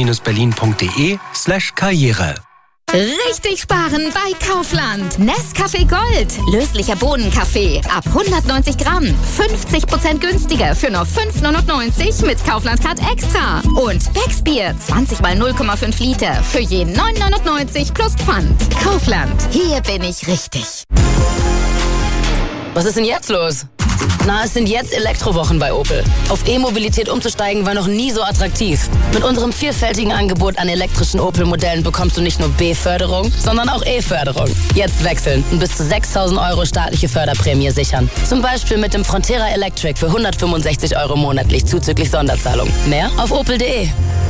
opel-berlin.de/karriere. Richtig sparen bei Kaufland. Nescafé Gold. Löslicher Bohnenkaffee. Ab 190 Gramm. 50% günstiger für nur 5,99 mit Kaufland Card Extra. Und Becksbier. 20 mal 0,5 Liter. Für je 9,99 plus Pfand. Kaufland. Hier bin ich richtig. Was ist denn jetzt los? Na, es sind jetzt Elektrowochen bei Opel. Auf E-Mobilität umzusteigen war noch nie so attraktiv. Mit unserem vielfältigen Angebot an elektrischen Opel-Modellen bekommst du nicht nur B-Förderung, sondern auch E-Förderung. Jetzt wechseln und bis zu 6.000 € staatliche Förderprämie sichern. Zum Beispiel mit dem Frontera Electric für 165 € monatlich zuzüglich Sonderzahlung. Mehr auf opel.de.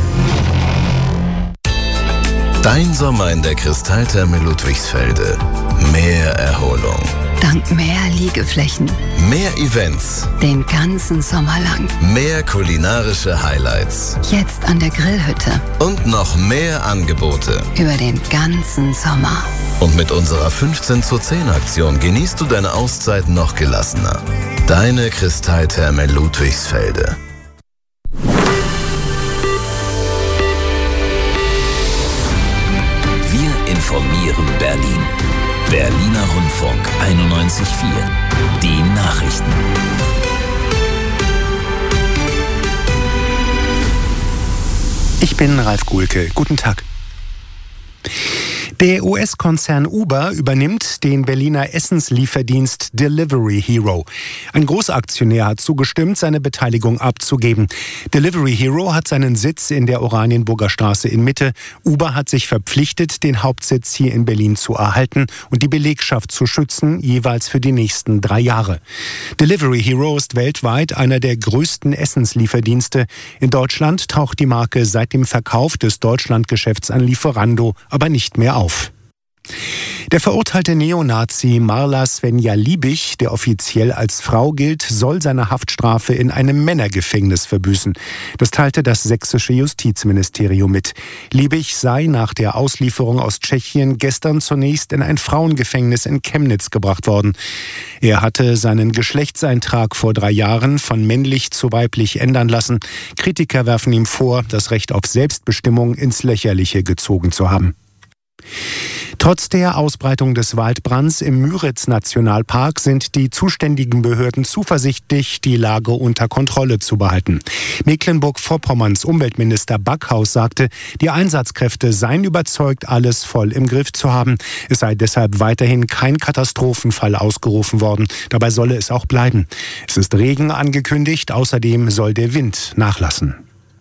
Dein Sommer in der Kristalltherme Ludwigsfelde. Mehr Erholung. Dank mehr Liegeflächen. Mehr Events. Den ganzen Sommer lang. Mehr kulinarische Highlights. Jetzt an der Grillhütte. Und noch mehr Angebote. Über den ganzen Sommer. Und mit unserer 15:10 Aktion genießt du deine Auszeit noch gelassener. Deine Kristalltherme Ludwigsfelde. Wir informieren Berlin. Berliner Rundfunk 91.4. Die Nachrichten. Ich bin Ralf Guhlke. Guten Tag. Der US-Konzern Uber übernimmt den Berliner Essenslieferdienst Delivery Hero. Ein Großaktionär hat zugestimmt, seine Beteiligung abzugeben. Delivery Hero hat seinen Sitz in der Oranienburger Straße in Mitte. Uber hat sich verpflichtet, den Hauptsitz hier in Berlin zu erhalten und die Belegschaft zu schützen, jeweils für die nächsten 3 Jahre. Delivery Hero ist weltweit einer der größten Essenslieferdienste. In Deutschland taucht die Marke seit dem Verkauf des Deutschlandgeschäfts an Lieferando aber nicht mehr auf. Der verurteilte Neonazi Marla Svenja Liebig, der offiziell als Frau gilt, soll seine Haftstrafe in einem Männergefängnis verbüßen. Das teilte das sächsische Justizministerium mit. Liebig sei nach der Auslieferung aus Tschechien gestern zunächst in ein Frauengefängnis in Chemnitz gebracht worden. Er hatte seinen Geschlechtseintrag vor 3 Jahren von männlich zu weiblich ändern lassen. Kritiker werfen ihm vor, das Recht auf Selbstbestimmung ins Lächerliche gezogen zu haben. Trotz der Ausbreitung des Waldbrands im Müritz-Nationalpark sind die zuständigen Behörden zuversichtlich, die Lage unter Kontrolle zu behalten. Mecklenburg-Vorpommerns Umweltminister Backhaus sagte, die Einsatzkräfte seien überzeugt, alles voll im Griff zu haben. Es sei deshalb weiterhin kein Katastrophenfall ausgerufen worden. Dabei solle es auch bleiben. Es ist Regen angekündigt, außerdem soll der Wind nachlassen.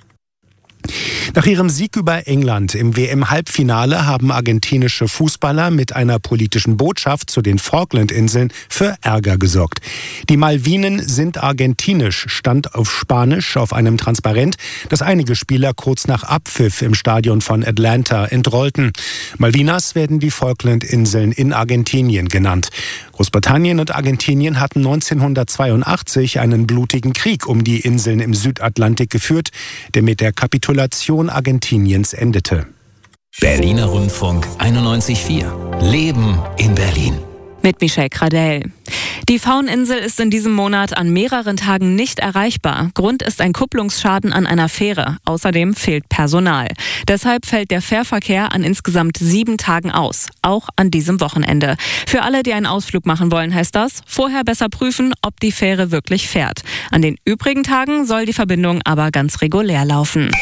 Nach ihrem Sieg über England im WM-Halbfinale haben argentinische Fußballer mit einer politischen Botschaft zu den Falklandinseln für Ärger gesorgt. Die Malvinen sind argentinisch, stand auf Spanisch auf einem Transparent, das einige Spieler kurz nach Abpfiff im Stadion von Atlanta entrollten. Malvinas werden die Falklandinseln in Argentinien genannt. Großbritannien und Argentinien hatten 1982 einen blutigen Krieg um die Inseln im Südatlantik geführt, der mit der Kapitulation Argentiniens endete. Berliner Rundfunk 91.4. Leben in Berlin. Mit Michelle Kradell. Die Fauninsel ist in diesem Monat an mehreren Tagen nicht erreichbar. Grund ist ein Kupplungsschaden an einer Fähre. Außerdem fehlt Personal. Deshalb fällt der Fährverkehr an insgesamt 7 Tagen aus. Auch an diesem Wochenende. Für alle, die einen Ausflug machen wollen, heißt das, vorher besser prüfen, ob die Fähre wirklich fährt. An den übrigen Tagen soll die Verbindung aber ganz regulär laufen.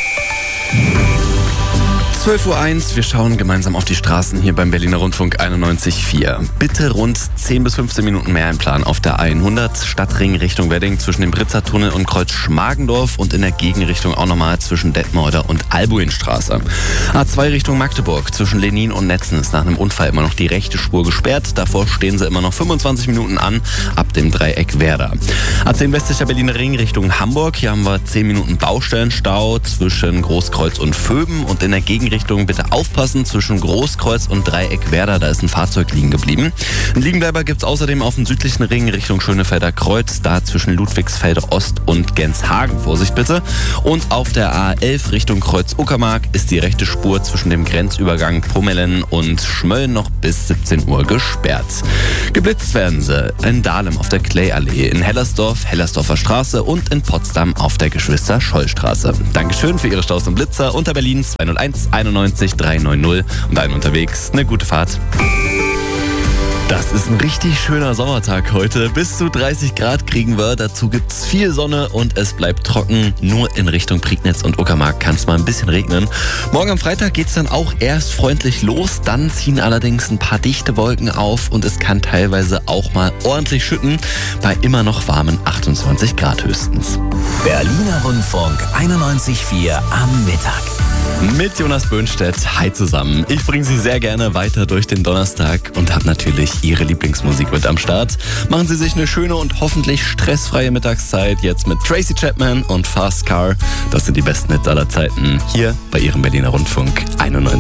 12.01 Uhr, wir schauen gemeinsam auf die Straßen hier beim Berliner Rundfunk 91.4. Bitte rund 10 bis 15 Minuten mehr Plan auf der A100 Stadtring Richtung Wedding zwischen dem Britzertunnel und Kreuz Schmargendorf und in der Gegenrichtung auch nochmal zwischen Detmolder und Albuinstraße. A2 Richtung Magdeburg zwischen Lenin und Netzen ist nach einem Unfall immer noch die rechte Spur gesperrt. Davor stehen sie immer noch 25 Minuten an, ab dem Dreieck Werder. A10 westlicher Berliner Ring Richtung Hamburg. Hier haben wir 10 Minuten Baustellenstau zwischen Großkreuz und Vöben und in der Gegenrichtung Richtung bitte aufpassen. Zwischen Großkreuz und Dreieckwerder, da ist ein Fahrzeug liegen geblieben. Ein Liegenbleiber gibt es außerdem auf dem südlichen Ring Richtung Schönefelder Kreuz, da zwischen Ludwigsfelde Ost und Genshagen. Vorsicht bitte. Und auf der A11 Richtung Kreuz Uckermark ist die rechte Spur zwischen dem Grenzübergang Pummelen und Schmölln noch bis 17 Uhr gesperrt. Geblitzt werden sie in Dahlem auf der Klayallee, in Hellersdorf, Hellersdorfer Straße und in Potsdam auf der Geschwister-Scholl-Straße. Dankeschön für Ihre Staus und Blitzer unter Berlin 201 91 390 und allen unterwegs eine gute Fahrt. Das ist ein richtig schöner Sommertag heute. Bis zu 30 Grad kriegen wir. Dazu gibt's viel Sonne und es bleibt trocken. Nur in Richtung Prignitz und Uckermark kann es mal ein bisschen regnen. Morgen am Freitag geht's dann auch erst freundlich los. Dann ziehen allerdings ein paar dichte Wolken auf und es kann teilweise auch mal ordentlich schütten. Bei immer noch warmen 28 Grad höchstens. Berliner Rundfunk 91.4 am Mittag. Mit Jonas Böhnstedt. Hi zusammen. Ich bringe Sie sehr gerne weiter durch den Donnerstag und habe natürlich Ihre Lieblingsmusik mit am Start. Machen Sie sich eine schöne und hoffentlich stressfreie Mittagszeit jetzt mit Tracy Chapman und Fast Car. Das sind die besten Hits aller Zeiten hier bei Ihrem Berliner Rundfunk 91.